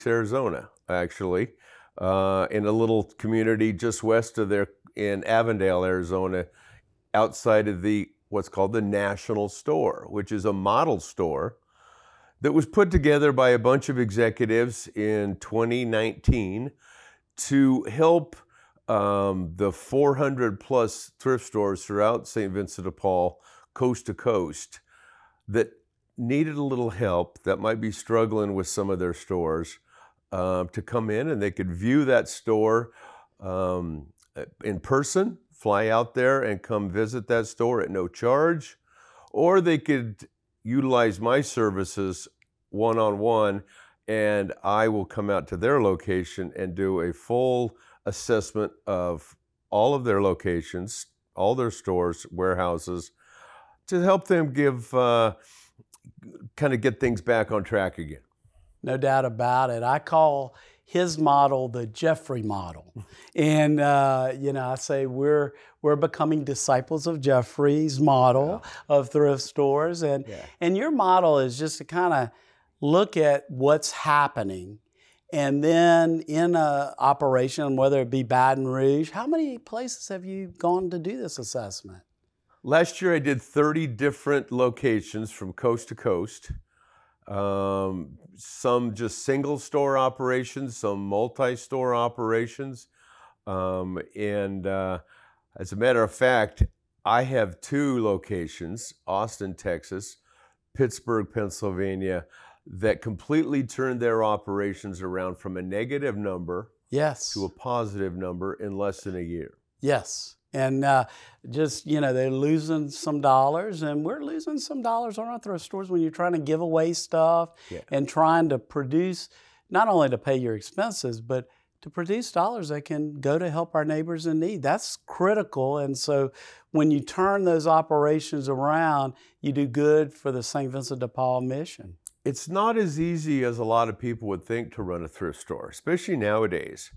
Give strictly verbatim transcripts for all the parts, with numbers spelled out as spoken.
Arizona, actually, uh, in a little community just west of there in Avondale, Arizona, outside of the what's called the National Store, which is a model store that was put together by a bunch of executives in twenty nineteen to help um, the four hundred plus thrift stores throughout Saint Vincent de Paul, coast to coast, that needed a little help, that might be struggling with some of their stores, um, to come in and they could view that store um, in person, fly out there and come visit that store at no charge, or they could utilize my services one-on-one, and I will come out to their location and do a full assessment of all of their locations, all their stores, warehouses, to help them give, uh, kind of get things back on track again. No doubt about it. I call his model the Jeffrey model. And, uh, you know, I say we're, we're becoming disciples of Jeffrey's model yeah. of thrift stores. And, yeah. and your model is just to kind of look at what's happening. And then in a operation, whether it be Baton Rouge, how many places have you gone to do this assessment? Last year I did thirty different locations from coast to coast. Um, some just single store operations, some multi-store operations. Um, and uh, as a matter of fact, I have two locations, Austin, Texas, Pittsburgh, Pennsylvania, that completely turned their operations around from a negative number yes. to a positive number in less than a year. Yes. And uh, just, you know, they're losing some dollars, and we're losing some dollars on our thrift stores when you're trying to give away stuff yeah. and trying to produce, not only to pay your expenses, but to produce dollars that can go to help our neighbors in need. That's critical. And so when you turn those operations around, you do good for the Saint Vincent de Paul mission. It's not as easy as a lot of people would think to run a thrift store, especially nowadays.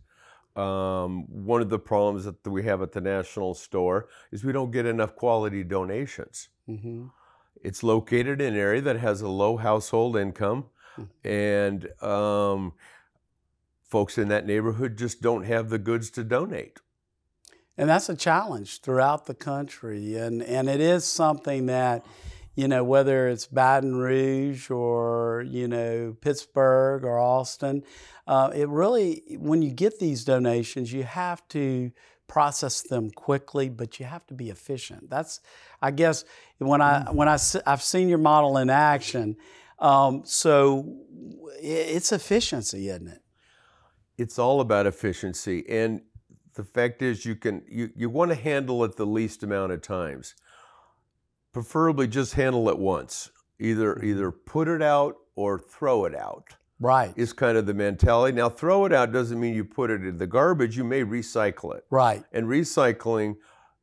Um, one of the problems that we have at the National Store is we don't get enough quality donations. Mm-hmm. It's located in an area that has a low household income, mm-hmm. and um, folks in that neighborhood just don't have the goods to donate. And that's a challenge throughout the country, and, and it is something that, you know, whether it's Baton Rouge or, you know, Pittsburgh or Austin, uh, it really, when you get these donations, you have to process them quickly, but you have to be efficient. That's, I guess, when I when I I've seen your model in action. Um, so it's efficiency, isn't it? It's all about efficiency, and the fact is, you can you you want to handle it the least amount of times. Preferably just handle it once. Either either put it out or throw it out. Right. Is kind of the mentality. Now, throw it out doesn't mean you put it in the garbage. You may recycle it. Right. And recycling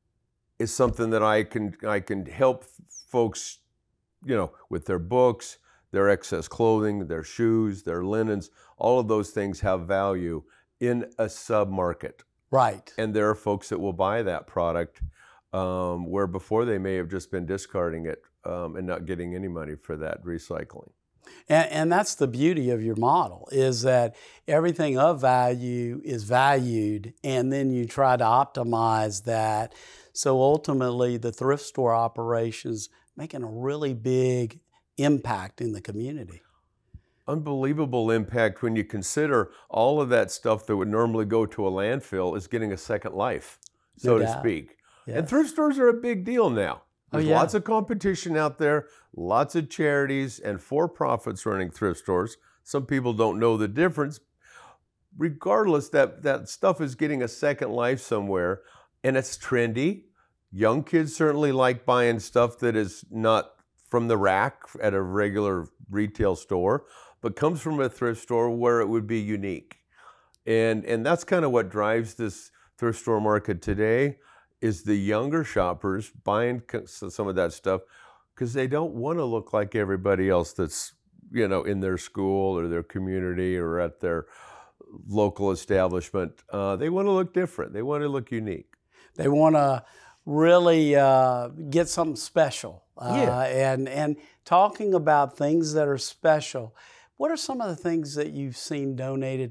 is something that I can I can help folks, you know, with their books, their excess clothing, their shoes, their linens. All of those things have value in a sub-market. Right. And there are folks that will buy that product, Um, where before they may have just been discarding it um, and not getting any money for that recycling. And, and that's the beauty of your model, is that everything of value is valued, and then you try to optimize that. So ultimately, the thrift store operations making a really big impact in the community. Unbelievable impact when you consider all of that stuff that would normally go to a landfill is getting a second life, so to speak. Yes. And thrift stores are a big deal now. There's oh, yeah. lots of competition out there, lots of charities and for-profits running thrift stores. Some people don't know the difference. Regardless, that, that stuff is getting a second life somewhere, and it's trendy. Young kids certainly like buying stuff that is not from the rack at a regular retail store, but comes from a thrift store where it would be unique. And, and that's kind of what drives this thrift store market today, is the younger shoppers buying some of that stuff because they don't want to look like everybody else that's, you know, in their school or their community or at their local establishment. Uh, they want to look different. They want to look unique. They want to really uh, get something special. Uh, yeah. And, and talking about things that are special, What are some of the things that you've seen donated